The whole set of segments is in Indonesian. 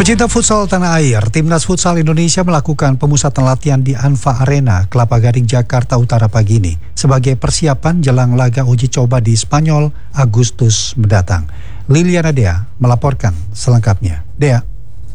Pecinta futsal tanah air, Timnas Futsal Indonesia melakukan pemusatan latihan di Anfa Arena, Kelapa Gading, Jakarta Utara pagi ini sebagai persiapan jelang laga uji coba di Spanyol Agustus mendatang. Liliana Dea melaporkan selengkapnya. Dea.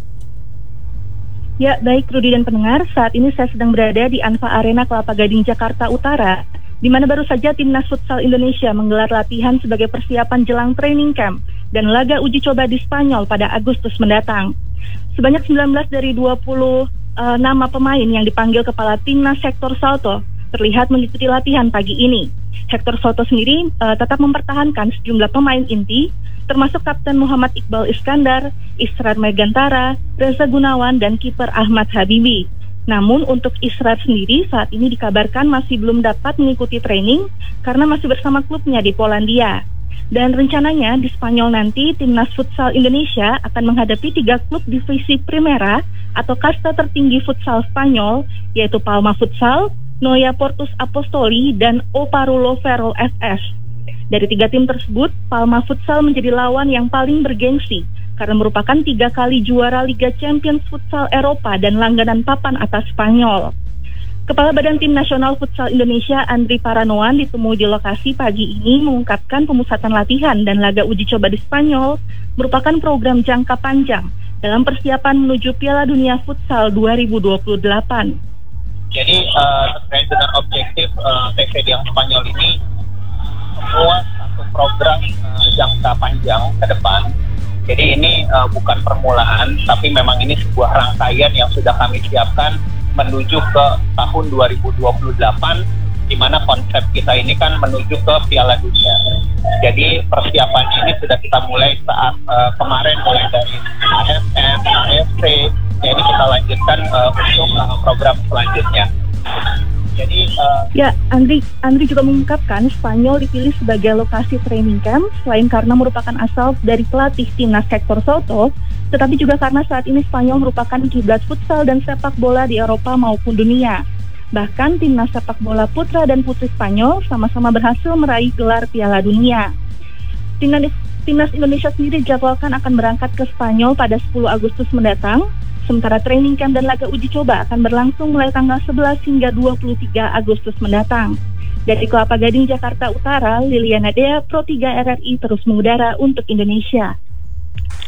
Ya, baik Rudi dan pendengar, saat ini saya sedang berada di Anfa Arena Kelapa Gading, Jakarta Utara, di mana baru saja Timnas Futsal Indonesia menggelar latihan sebagai persiapan jelang training camp dan laga uji coba di Spanyol pada Agustus mendatang. Sebanyak 19 dari 20 nama pemain yang dipanggil Kepala Timnas Hector Salto terlihat mengikuti latihan pagi ini. Hector Salto sendiri tetap mempertahankan sejumlah pemain inti, termasuk Kapten Muhammad Iqbal Iskandar, Israr Megantara, Reza Gunawan, dan kiper Ahmad Habibi. Namun untuk Israr sendiri saat ini dikabarkan masih belum dapat mengikuti training karena masih bersama klubnya di Polandia. Dan rencananya di Spanyol nanti Timnas Futsal Indonesia akan menghadapi 3 klub divisi Primera atau kasta tertinggi futsal Spanyol, yaitu Palma Futsal, Noia Portus Apostoli, dan Oparulo Ferrol FS. Dari 3 tim tersebut, Palma Futsal menjadi lawan yang paling bergengsi karena merupakan 3 kali juara Liga Champions Futsal Eropa dan langganan papan atas Spanyol. Kepala Badan Tim Nasional Futsal Indonesia Andri Paranoan ditemui di lokasi pagi ini mengungkapkan pemusatan latihan dan laga uji coba di Spanyol merupakan program jangka panjang dalam persiapan menuju Piala Dunia Futsal 2028. Jadi terkait dengan objektif TVD yang Spanyol ini membuat satu program jangka panjang ke depan. Jadi ini bukan permulaan, tapi memang ini sebuah rangkaian yang sudah kami siapkan menuju ke tahun 2028, di mana konsep kita ini kan menuju ke Piala Dunia. Jadi persiapan ini sudah kita mulai saat kemarin, mulai dari AFF, AFC, jadi kita lanjutkan untuk program selanjutnya. Jadi ya, Andri juga mengungkapkan Spanyol dipilih sebagai lokasi training camp selain karena merupakan asal dari pelatih Timnas Hector Salto, tetapi juga karena saat ini Spanyol merupakan kiblat futsal dan sepak bola di Eropa maupun dunia. Bahkan Timnas sepak bola putra dan putri Spanyol sama-sama berhasil meraih gelar Piala Dunia. Timnas Indonesia sendiri dijadwalkan akan berangkat ke Spanyol pada 10 Agustus mendatang. Sementara training camp dan laga uji coba akan berlangsung mulai tanggal 11 hingga 23 Agustus mendatang. Dari Kelapa Gading, Jakarta Utara, Liliana Dea, Pro 3 RRI terus mengudara untuk Indonesia.